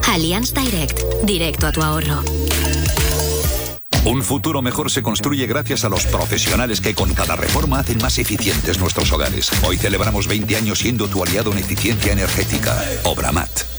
Allianz Direct, directo a tu ahorro. Un futuro mejor se construye gracias a los profesionales que con cada reforma hacen más eficientes nuestros hogares. Hoy celebramos 20 años siendo tu aliado en eficiencia energética. Obramat.